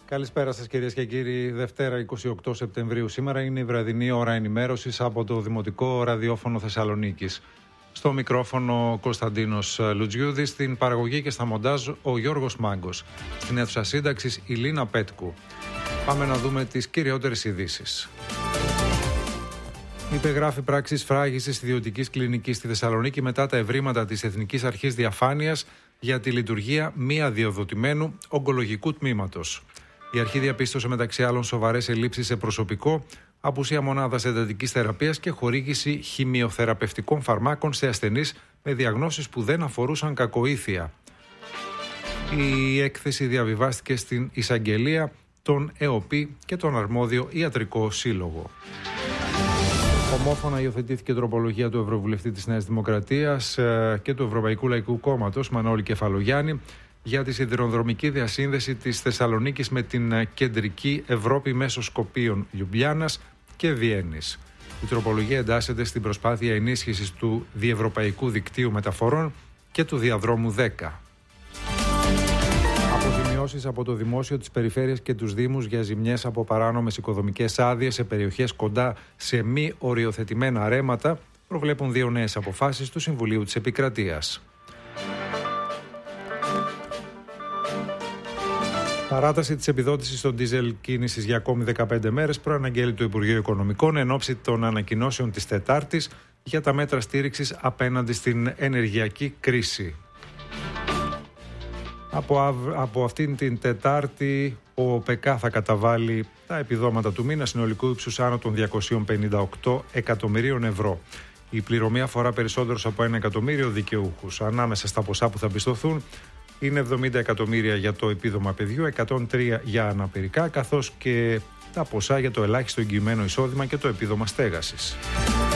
Καλησπέρα σας κυρίες και κύριοι. Δευτέρα 28 Σεπτεμβρίου. Σήμερα είναι η βραδινή ώρα ενημέρωσης από το Δημοτικό Ραδιόφωνο Θεσσαλονίκης. Στο μικρόφωνο Κωνσταντίνος Λουτζιούδης, στην παραγωγή και στα μοντάζ ο Γιώργος Μάγκος. Στην αίθουσα σύνταξης η Λίνα Πέτκου. Πάμε να δούμε τις κυριότερες ειδήσεις. Υπεγράφει πράξης φράγισης ιδιωτικής κλινικής στη Θεσσαλονίκη μετά τα ευρήματα της Εθνικής Αρχής Διαφάνειας για τη λειτουργία μη αδειοδοτημένου ογκολογικού τμήματος. Η αρχή διαπίστωσε μεταξύ άλλων σοβαρές ελλείψεις σε προσωπικό, απουσία μονάδας εντατικής θεραπείας και χορήγηση χημειοθεραπευτικών φαρμάκων σε ασθενείς με διαγνώσεις που δεν αφορούσαν κακοήθεια. Η έκθεση διαβιβάστηκε στην εισαγγελία, τον ΕΟΠΗ και τον αρμόδιο ιατρικό σύλλογο. Ομόφωνα υιοθετήθηκε τροπολογία του Ευρωβουλευτή της Νέας Δημοκρατίας και του Ευρωπαϊκού Λαϊκού Κόμματος, Μανώλη Κεφαλογιάννη, για τη σιδηροδρομική διασύνδεση της Θεσσαλονίκης με την κεντρική Ευρώπη μέσω Σκοπίων, Λιουμπλιάνας και Βιέννης. Η τροπολογία εντάσσεται στην προσπάθεια ενίσχυσης του διευρωπαϊκού δικτύου μεταφορών και του διαδρόμου 10. Αποζημιώσεις από το Δημόσιο της Περιφέρειας και τους Δήμους για ζημιές από παράνομες οικοδομικές άδειες σε περιοχές κοντά σε μη οριοθετημένα ρέματα προβλέπουν δύο νέες αποφάσεις του Συμβουλίου της Επικρατείας. Παράταση της επιδότησης των ντίζελ κίνησης για ακόμη 15 μέρες προαναγγέλει το Υπουργείο Οικονομικών εν ώψη των ανακοινώσεων της Τετάρτης για τα μέτρα στήριξης απέναντι στην ενεργειακή κρίση. Από αυτήν την Τετάρτη ο ΟΠΕΚΑ θα καταβάλει τα επιδόματα του μήνα συνολικού ύψους άνω των 258 εκατομμυρίων ευρώ. Η πληρωμή αφορά περισσότερους από 1 εκατομμύριο δικαιούχους. Ανάμεσα στα ποσά που θα πιστωθούν είναι 70 εκατομμύρια για το επίδομα παιδιού, 103 για αναπηρικά, καθώς και τα ποσά για το ελάχιστο εγγυημένο εισόδημα και το επίδομα στέγασης.